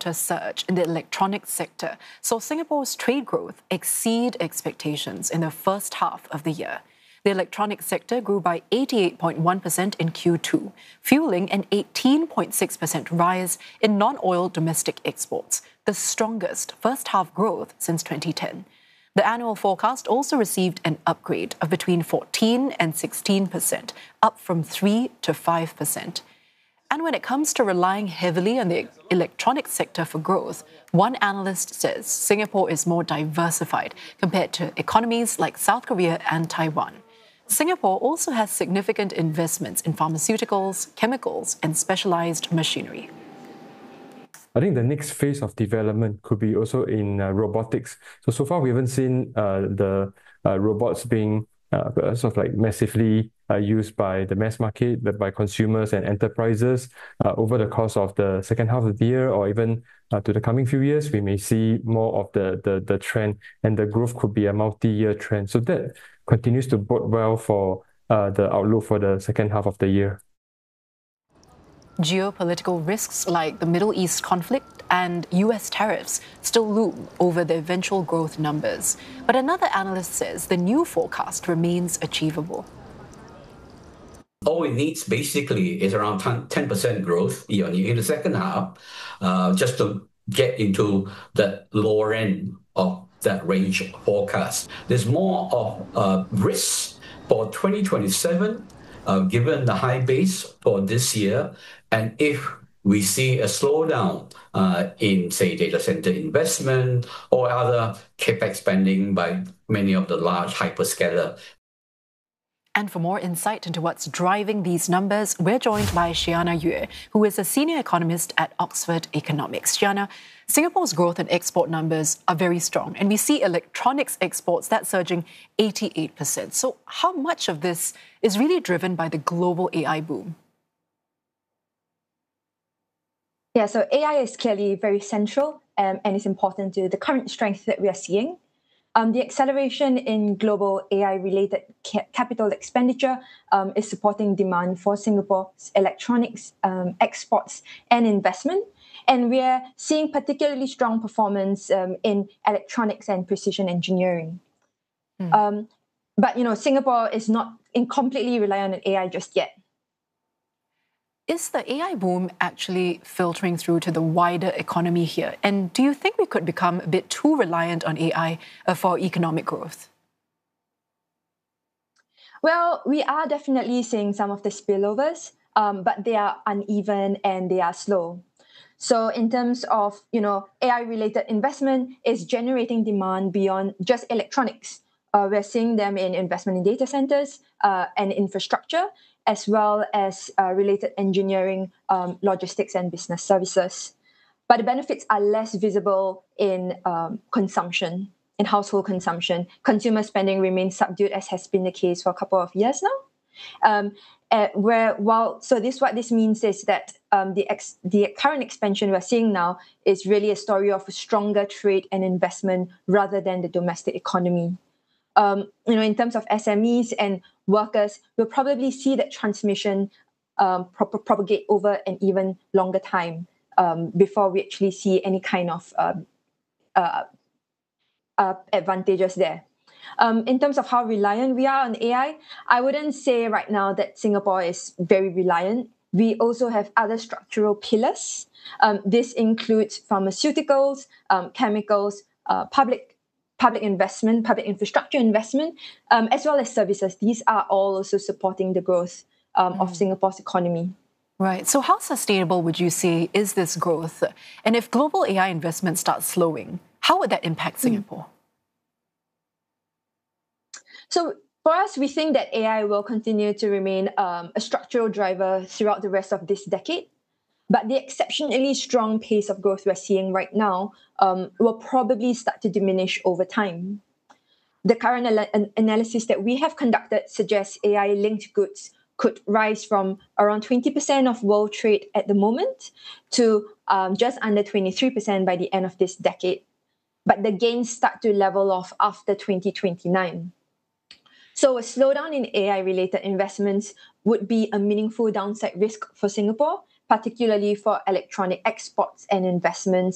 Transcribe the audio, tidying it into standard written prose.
quarter surge in the electronics sector saw Singapore's trade growth exceed expectations in the first half of the year. The electronics sector grew by 88.1% in Q2, fueling an 18.6% rise in non-oil domestic exports, the strongest first-half growth since 2010. The annual forecast also received an upgrade of between 14 and 16%, up from 3 to 5%. And when it comes to relying heavily on the electronics sector for growth, one analyst says Singapore is more diversified compared to economies like South Korea and Taiwan. Singapore also has significant investments in pharmaceuticals, chemicals, and specialized machinery. I think the next phase of development could be also in robotics. So far we haven't seen the robots being massively used by the mass market, but by consumers and enterprises over the course of the second half of the year, or even to the coming few years. We may see more of the trend, and the growth could be a multi-year trend. So that continues to bode well for the outlook for the second half of the year. Geopolitical risks like the Middle East conflict and US tariffs still loom over the eventual growth numbers. But another analyst says the new forecast remains achievable. All it needs basically is around 10% growth year on year in the second half, just to get into the lower end of that range forecast. There's more of risks for 2027, given the high base for this year. And if we see a slowdown in, say, data center investment or other capex spending by many of the large hyperscaler. And for more insight into what's driving these numbers, we're joined by Shiana Yue, who is a senior economist at Oxford Economics. Shiana, Singapore's growth and export numbers are very strong, and we see electronics exports that's surging 88%. So how much of this is really driven by the global AI boom? Yeah, so AI is clearly very central and is important to the current strength that we are seeing. The acceleration in global AI-related capital expenditure is supporting demand for Singapore's electronics exports and investment. And we are seeing particularly strong performance in electronics and precision engineering. But, Singapore is not completely reliant on AI just yet. Is the AI boom actually filtering through to the wider economy here? And do you think we could become a bit too reliant on AI for economic growth? Well, we are definitely seeing some of the spillovers, but they are uneven and they are slow. So in terms of, AI-related investment is generating demand beyond just electronics. We're seeing them in investment in data centers and infrastructure, as well as related engineering, logistics, and business services. But the benefits are less visible in consumption, in household consumption. Consumer spending remains subdued, as has been the case for a couple of years now. What this means is that the current expansion we're seeing now is really a story of a stronger trade and investment rather than the domestic economy. In terms of SMEs and workers, we'll probably see that transmission propagate over an even longer time before we actually see any kind of advantages there. In terms of how reliant we are on AI, I wouldn't say right now that Singapore is very reliant. We also have other structural pillars. This includes pharmaceuticals, chemicals, public investment, public infrastructure investment, as well as services. These are all also supporting the growth of Singapore's economy. Right. So how sustainable would you say is this growth? And if global AI investment starts slowing, how would that impact Singapore? So for us, we think that AI will continue to remain a structural driver throughout the rest of this decade. But the exceptionally strong pace of growth we're seeing right now will probably start to diminish over time. The current analysis that we have conducted suggests AI-linked goods could rise from around 20% of world trade at the moment to just under 23% by the end of this decade. But the gains start to level off after 2029. So a slowdown in AI-related investments would be a meaningful downside risk for Singapore, particularly for electronic exports and investments